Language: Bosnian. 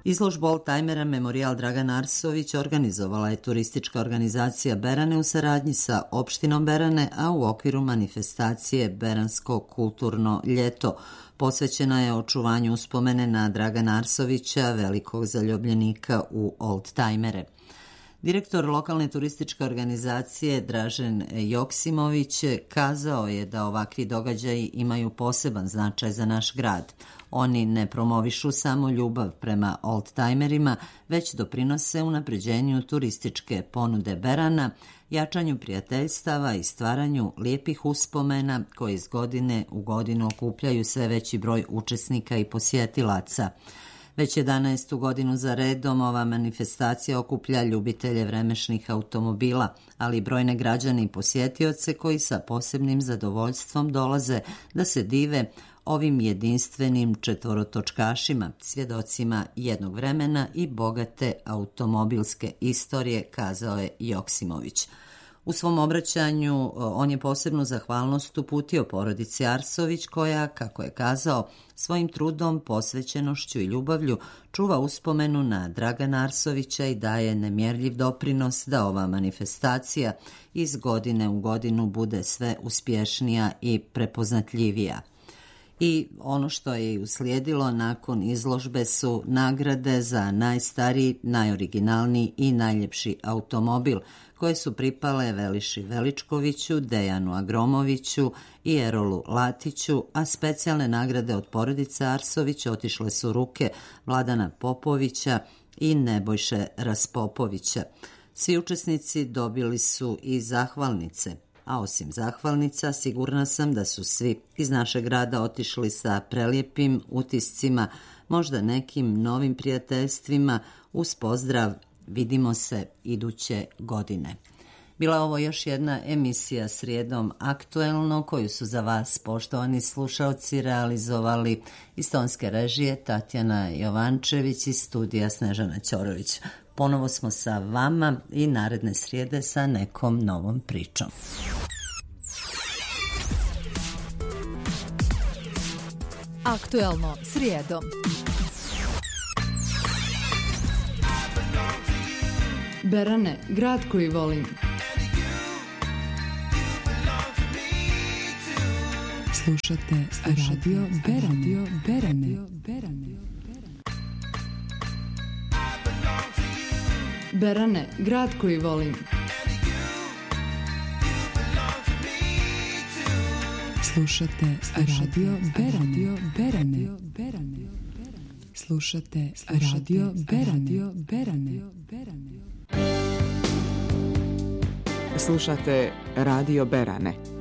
Izložbu oldtimera Memorijal Dragan Arsović organizovala je turistička organizacija Berane u saradnji sa opštinom Berane, a u okviru manifestacije Beransko kulturno ljeto. Posvećena je očuvanju uspomene na Dragana Arsovića, velikog zaljubljenika u oldtimere. Direktor lokalne turističke organizacije Dražen Joksimović kazao je da ovakvi događaji imaju poseban značaj za naš grad. Oni ne promovišu samo ljubav prema oldtimerima, već doprinose unapređenju turističke ponude Berana, jačanju prijateljstava i stvaranju lijepih uspomena koji iz godine u godinu okupljaju sve veći broj učesnika i posjetilaca. Već 11. godinu za redom ova manifestacija okuplja ljubitelje vremešnih automobila, ali i brojne građane i posjetioce koji sa posebnim zadovoljstvom dolaze da se dive ovim jedinstvenim četvorotočkašima, svjedocima jednog vremena i bogate automobilske istorije, kazao je Joksimović. U svom obraćanju on je posebnu zahvalnost uputio porodici Arsović koja, kako je kazao, svojim trudom, posvećenošću i ljubavlju čuva uspomenu na Dragana Arsovića i daje nemjerljiv doprinos da ova manifestacija iz godine u godinu bude sve uspješnija i prepoznatljivija. I ono što je uslijedilo nakon izložbe su nagrade za najstariji, najoriginalniji i najljepši automobil, koje su pripale Veliši Veličkoviću, Dejanu Agromoviću i Erolu Latiću, a specijalne nagrade od porodice Arsović otišle su u ruke Vladana Popovića i Nebojše Raspopovića. Svi učesnici dobili su i zahvalnice. A osim zahvalnica, sigurna sam da su svi iz našeg grada otišli sa prelijepim utiscima, možda nekim novim prijateljstvima, uz pozdrav vidimo se iduće godine. Bila je ovo još jedna emisija Srijedom aktuelno koju su za vas, poštovani slušalci, realizovali iz tonske režije Tatjana Jovančević i studija Snežana Ćorović. Ponovo smo sa vama i naredne srijede sa nekom novom pričom. Aktuelno srijedom. Berane, grad koji volim. Slušate Radio Berane. Berane, grad koji volim. Slušate Radio Berane. Slušate Radio Berane. Slušate Radio Berane.